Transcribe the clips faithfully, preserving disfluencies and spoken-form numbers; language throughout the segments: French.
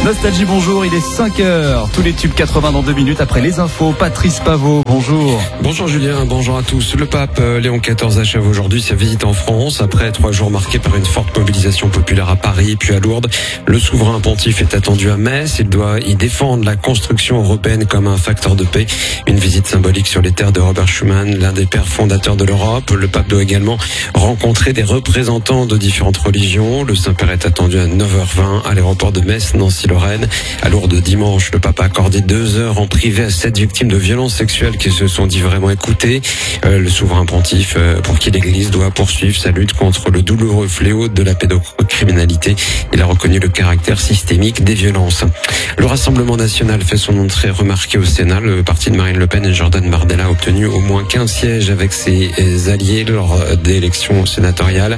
Nostalgie, bonjour, il est cinq heures. Tous les tubes quatre-vingts dans deux minutes après les infos. Patrice Pavot, bonjour. Bonjour Julien, bonjour à tous. Le pape Léon quatorze achève aujourd'hui sa visite en France. Après trois jours marqués par une forte mobilisation populaire à Paris puis à Lourdes, le souverain pontife est attendu à Metz. Il doit y défendre la construction européenne comme un facteur de paix. Une visite symbolique sur les terres de Robert Schuman, l'un des pères fondateurs de l'Europe. Le pape doit également rencontrer des représentants de différentes religions. Le Saint-Père est attendu à neuf heures vingt à l'aéroport de Metz, Nancy-Lorraine. À Lourdes dimanche, le pape a accordé deux heures en privé à sept victimes de violences sexuelles qui se sont dit vraiment écoutées. Euh, le souverain pontife, euh, pour qui l'Église doit poursuivre sa lutte contre le douloureux fléau de la pédocriminalité. Il a reconnu le caractère systémique des violences. Le Rassemblement national fait son entrée remarquée au Sénat. Le parti de Marine Le Pen et Jordan Bardella a obtenu au moins quinze sièges avec ses alliés lors des élections sénatoriales.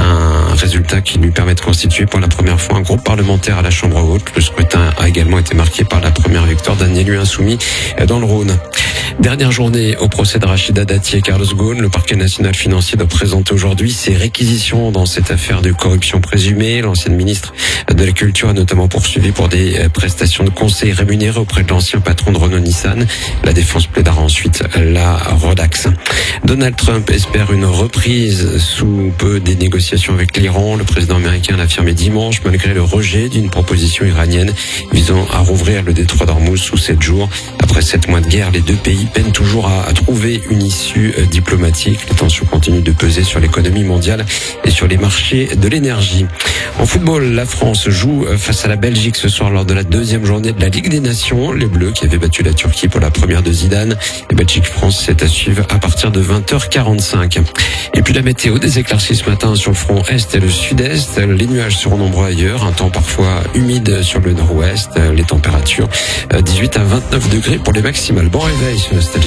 Un résultat qui lui permet de constituer pour la première fois un groupe parlementaire à la Chambre haute. Le scrutin a également été marqué par la première victoire d'un élu insoumis dans le Rhône. Dernière journée au procès de Rachida Dati et Carlos Ghosn. Le parquet national financier doit présenter aujourd'hui ses réquisitions dans cette affaire de corruption présumée. L'ancienne ministre de la Culture a notamment poursuivi pour des prestations de conseil rémunérées auprès de l'ancien patron de Renault-Nissan. La défense plaidera ensuite la relaxe. Donald Trump espère une reprise sous peu des négociations avec l'Iran. Le président américain l'a affirmé dimanche, malgré le rejet d'une proposition iranienne visant à rouvrir le détroit d'Ormuz sous sept jours. Après sept mois de guerre, les deux pays peinent toujours à, à trouver une issue euh, diplomatique. Les tensions continuent de peser sur l'économie mondiale et sur les marchés de l'énergie. En football, la France joue face à la Belgique ce soir lors de la deuxième journée de la Ligue des Nations. Les Bleus qui avaient battu la Turquie pour la première de Zidane. Et Belgique-France, c'est à suivre à partir de vingt heures quarante-cinq. Et puis la météo, des éclaircies ce matin sur le front est et le sud-est. Les nuages seront nombreux ailleurs. Un temps parfois humide sur le nord-ouest. Les températures dix-huit à vingt-neuf degrés pour les maximales. Bon réveil sur Nostalgie.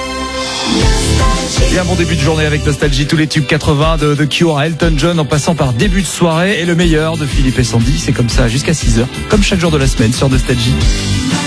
Et un bon début de journée avec Nostalgie, tous les tubes quatre-vingts de The Cure à Elton John en passant par début de soirée et le meilleur de Philippe et Sandy. C'est comme ça jusqu'à six heures, comme chaque jour de la semaine sur Nostalgie.